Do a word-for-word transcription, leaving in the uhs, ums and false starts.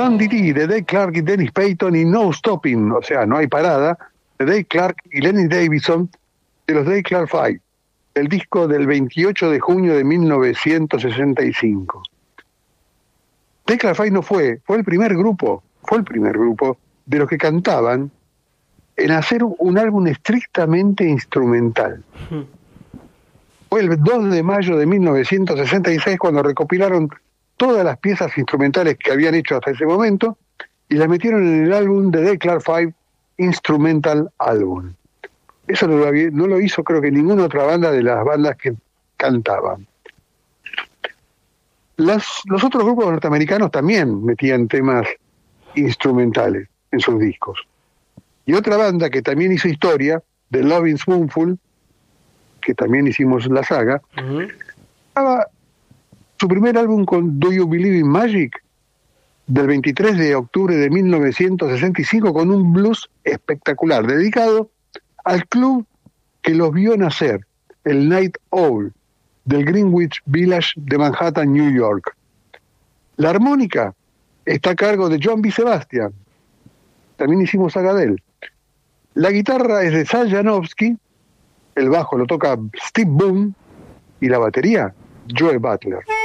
Run D D de Dave Clark y Dennis Payton y No Stopping, o sea, no hay parada, de Dave Clark y Lenny Davidson de los Dave Clark Five, el disco del veintiocho de junio de mil novecientos sesenta y cinco. Dave Clark Five no fue, fue el primer grupo, fue el primer grupo de los que cantaban en hacer un álbum estrictamente instrumental. Fue el dos de mayo de mil novecientos sesenta y seis cuando recopilaron todas las piezas instrumentales que habían hecho hasta ese momento y las metieron en el álbum de Dave Clark Five Instrumental Album. Eso no lo, había, no lo hizo creo que ninguna otra banda de las bandas que cantaban. Las, los otros grupos norteamericanos también metían temas instrumentales en sus discos. Y otra banda que también hizo historia, The Lovin' Spoonful, que también hicimos la saga, uh-huh. Estaba su primer álbum con Do You Believe in Magic, del veintitrés de octubre de mil novecientos sesenta y cinco, con un blues espectacular, dedicado al club que los vio nacer, el Night Owl, del Greenwich Village de Manhattan, New York. La armónica está a cargo de John B. Sebastian, también hicimos saga de él. La guitarra es de Sal Janowski, el bajo lo toca Steve Boone y la batería, Joe Butler.